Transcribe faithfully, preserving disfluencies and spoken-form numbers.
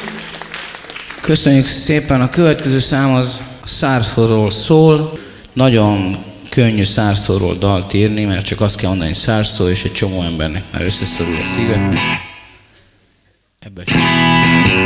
Köszönjük szépen, a következő szám az a szárszóról szól. Nagyon könnyű szárszóról dalt írni, mert csak azt kell mondani, hogy szárszó, és egy csomó embernek már összeszorul a szíve. Ebben